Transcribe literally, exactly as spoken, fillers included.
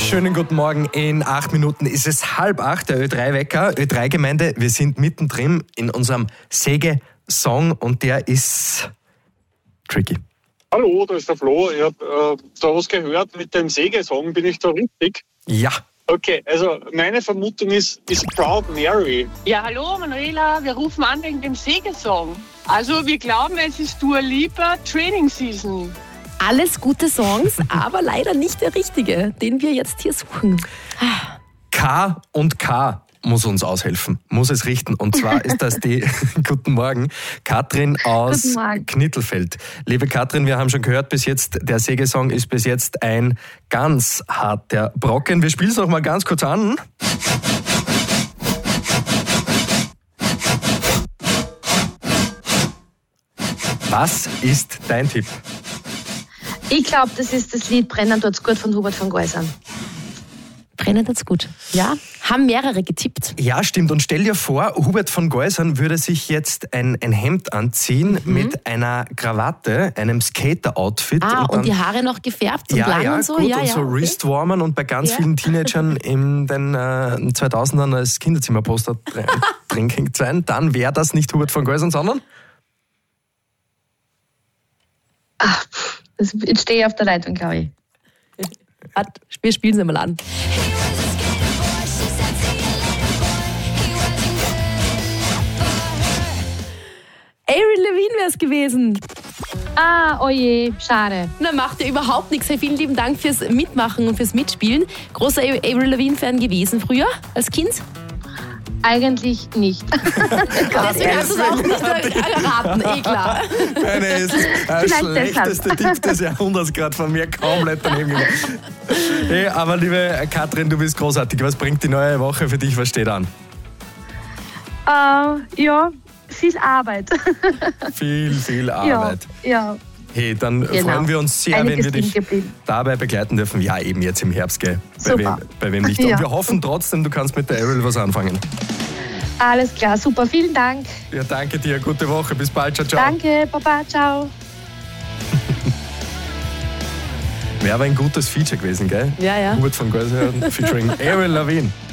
Schönen guten Morgen. In acht Minuten ist es halb acht, der Ö drei Wecker. Ö drei Gemeinde, wir sind mittendrin in unserem Säge-Song und der ist tricky. Hallo, da ist der Flo. Ich habe äh, da was gehört mit dem Säge-Song. Bin ich da richtig? Ja. Okay, also meine Vermutung ist, ist Proud Mary. Ja, hallo Manuela, wir rufen an wegen dem Sägesong. Also wir glauben, es ist Dua Lipa Training Season. Alles gute Songs, aber leider nicht der richtige, den wir jetzt hier suchen. K und K muss uns aushelfen, muss es richten. Und zwar ist das die, guten Morgen, Katrin aus Guten Morgen. Knittelfeld. Liebe Katrin, wir haben schon gehört, bis jetzt, der Sägesong ist bis jetzt ein ganz harter Brocken. Wir spielen es noch mal ganz kurz an. Was ist dein Tipp? Ich glaube, das ist das Lied Brennen tut's gut von Hubert von Geusern. Brennen tut's gut. Ja, haben mehrere getippt. Ja, stimmt. Und stell dir vor, Hubert von Geusern würde sich jetzt ein, ein Hemd anziehen Mhm. mit einer Krawatte, einem Skater-Outfit. Ah, und, dann, die Haare noch gefärbt und ja, lang ja, und so. gut, ja, und ja, so okay. Wristwarmern und bei ganz Ja. vielen Teenagern in den äh, zweitausendern als Kinderzimmerposter drin drin gehängt sein. Dann wäre das nicht Hubert von Geusern, sondern? Ach, das, jetzt stehe ich auf der Leitung, glaube ich. Warte, wir spielen sie mal an. Avril Lavigne wäre es gewesen. Ah, oje, schade. Na, macht ja überhaupt nichts. Hey, vielen lieben Dank fürs Mitmachen und fürs Mitspielen. Großer Avril Lavigne-Fan gewesen früher, als Kind? Eigentlich nicht. Deswegen hast du es auch nicht erraten, eh klar. Nein, nein, es ist der Vielleicht schlechteste Tipp des Jahrhunderts gerade von mir, komplett daneben gegangen. Hey, aber liebe Katrin, du bist großartig. Was bringt die neue Woche für dich? Was steht an? Äh, ja, viel Arbeit. Viel, viel Arbeit. Ja, ja. Hey, dann Genau. freuen wir uns sehr, Einiges wenn wir dich liegen geblieben. dabei begleiten dürfen. Ja, eben jetzt im Herbst, gell? Bei Super. wem, bei wem nicht. Und Ja. wir hoffen trotzdem, du kannst mit der Avril was anfangen. Alles klar, super, vielen Dank. Ja, danke dir. Gute Woche. Bis bald. Ciao, ciao. Danke, Papa, ciao. Wäre aber ein gutes Feature gewesen, gell? Ja, ja. Hubert von Geusern featuring Avril Lavigne.